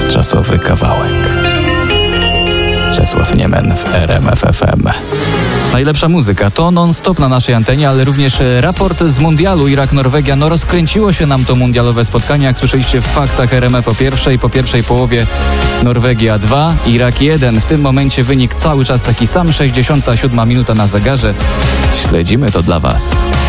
ponadczasowy kawałek. Czesław Niemen w RMF FM. Najlepsza muzyka to non-stop na naszej antenie, ale również raport z mundialu Irak-Norwegia. No rozkręciło się nam to mundialowe spotkanie, jak słyszeliście w faktach RMF o pierwszej. Po pierwszej połowie Norwegia 2, Irak 1. W tym momencie wynik cały czas taki sam, 67 minuta na zegarze. Śledzimy to dla Was.